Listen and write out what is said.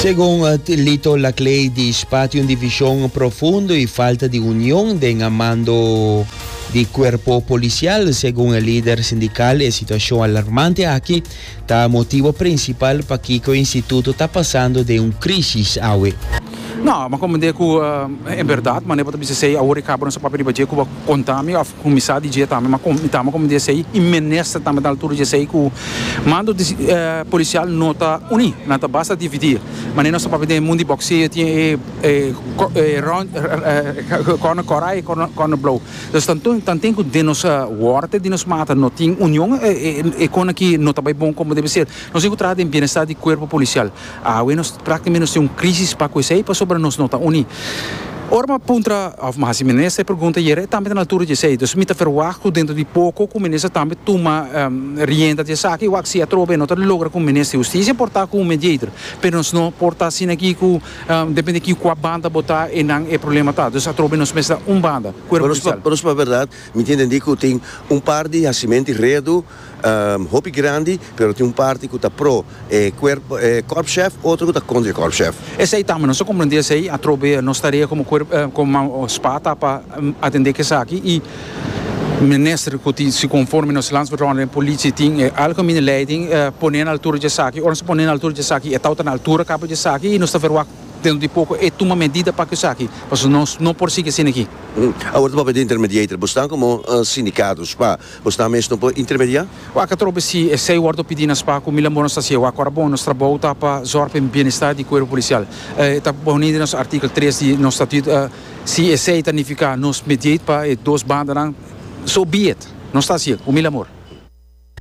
Segundo Lito Laclay disparte una división profunda y falta de unión en el mando del cuerpo policial. Según el líder sindical, la situación alarmante aquí está motivo principal para que el instituto está pasando de una crisis ahora. No, mas como digo, é verdade, mas não pode dizer agora que acaba nossa papel de bater com o contame, a comissão de dia também, mas como dizer, e ministra também da altura de dizer que o mando policial não está unido, não está basta dividir, mas nossa papel de mundo boxe tinha corner corner blow, então tem que de nossa worte de nossa mata não tem união e com aqui não está bem bom como deve ser, nós encontramos em bem-estar de corpo policial, nós praticamente tem uma crise para coisa para nós não está unidos. Ora, pontra mas o ministro pergunta aí também na altura de sei, então me está verwacht dentro de pouco que o ministro também toma rienda de saque e o que se atrobe não está logra com o ministro de justiça portar com o mediator, mas nós não portar assim aqui com depende aqui com a banda botar e não é problema tá, então atrobe nós mesmo banda. Mas para verdade, me entendem que tem par de acimenti redo hobby grande, pero tem parte que está pro corpo chef, outro que está contra corpo chef. Esse aí também, nós compreender esse aí, atrobe nós estaria como spata para atender que isso aqui e o ministro que se conforme nos landsverdragen en politie tem algemene leiding poner na altura de saque, ora se poner na altura de saque é tal na altura capa de saque e nós está verwacht dentro de pouco é uma medida para que saque, mas nós não por seguir assim aqui. Agora tu pode intermediar, você como sindicatos, pá, você mesmo não pode intermediar? O que trobe se sei o pedir nas pá com mil bônus está se o agora bom nós trabalhamos para zorpe bem-estar de corpo policial. Está bonido nos artigo 3 de nosso estatuto se esse significa nos mediate para duas bandas so be it. Não está assim, o mil amor.